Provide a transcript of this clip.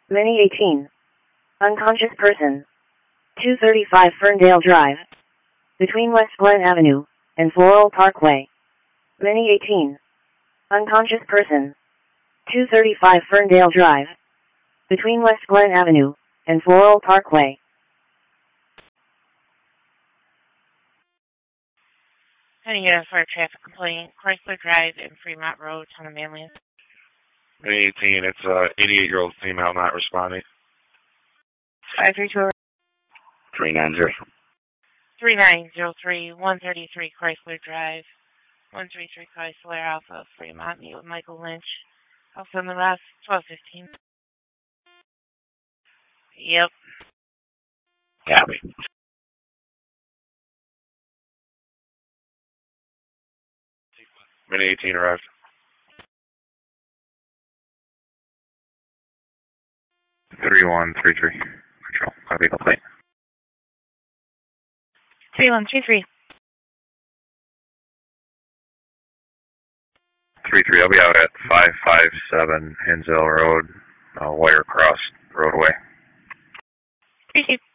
Mini 18. Unconscious person. 235 Ferndale Drive. Between West Glen Avenue and Floral Parkway. Mini 18. Unconscious person. 235 Ferndale Drive. Between West Glen Avenue and Floral Parkway. Any for a traffic complaint, Chrysler Drive and Fremont Road, Town of Manlius. Mini 18, it's a 88-year-old female not responding. 532 390. 3903 133 Chrysler Drive. 133 Chrysler Alpha Fremont. Meet with Michael Lynch. Also in the last 1215. Yep. Copy. Mini 18 arrived. Three-one, 3-3. Control. Copy, complaint. 3133. 3-3, I'll be out at 557 Hinsdale Road, wire cross roadway. 32.